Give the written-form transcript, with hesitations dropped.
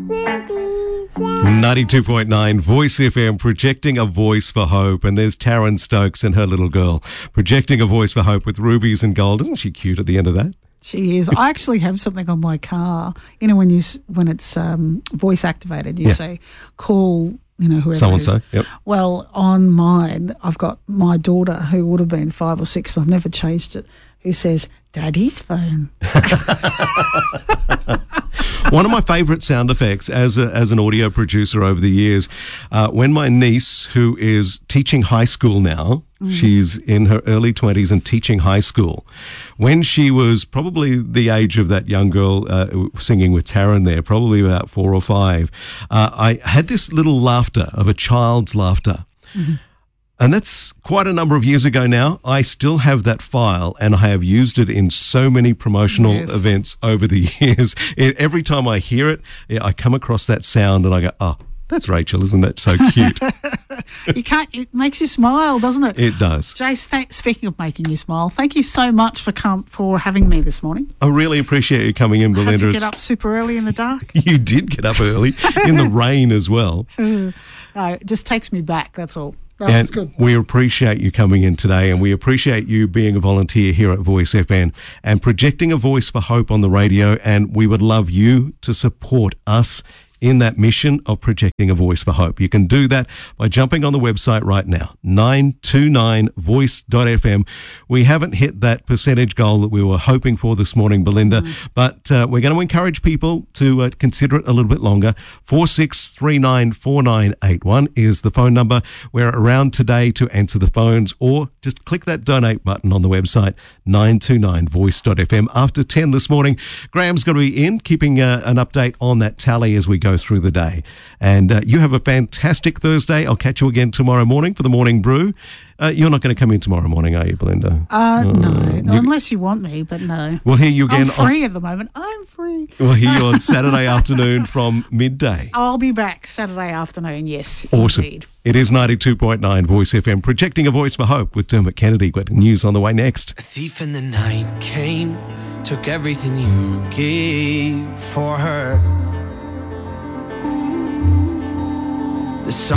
92.9 Voice FM, projecting a voice for hope. And there's Taryn Stokes and her little girl projecting a voice for hope with rubies and gold. Isn't she cute at the end of that? She is. I actually have something on my car. You know, when it's voice activated, you say, call, whoever So and it is. so, yep. Well, on mine, I've got my daughter, who would have been 5 or 6, and I've never changed it, who says, Daddy's phone. One of my favourite sound effects as an audio producer over the years, when my niece, who is teaching high school now, she's in her early 20s and teaching high school, when she was probably the age of that young girl singing with Taryn there, probably about 4 or 5, I had this little laughter of a child's laughter. Mm-hmm. And that's quite a number of years ago now. I still have that file, and I have used it in so many promotional events over the years. Every time I hear it, I come across that sound and I go, oh, that's Rachel, isn't that so cute? It makes you smile, doesn't it? It does. Jace, speaking of making you smile, thank you so much for having me this morning. I really appreciate you coming in, Belinda. I had to get up super early in the dark. You did get up early, in the rain as well. No, it just takes me back, that's all. That was good. We appreciate you coming in today, and we appreciate you being a volunteer here at Voice FM and projecting a voice for hope on the radio, and we would love you to support us in that mission of projecting a voice for hope. You can do that by jumping on the website right now, 929voice.fm. We haven't hit that percentage goal that we were hoping for this morning, Belinda, but we're going to encourage people to consider it a little bit longer. 46394981 is the phone number. We're around today to answer the phones, or just click that donate button on the website, 929voice.fm. After 10 this morning, Graham's going to be in, keeping an update on that tally as we go through the day. And you have a fantastic Thursday. I'll catch you again tomorrow morning for the Morning Brew. You're not going to come in tomorrow morning, are you, Belinda? No, unless you want me, but no. We'll hear you again. I'm free at the moment. I'm free. We'll hear you on Saturday afternoon from midday. I'll be back Saturday afternoon, yes. Awesome. Indeed. It is 92.9 Voice FM, projecting a voice for hope with Dermot Kennedy. Got news on the way next. A thief in the night came, took everything you gave for her. The sun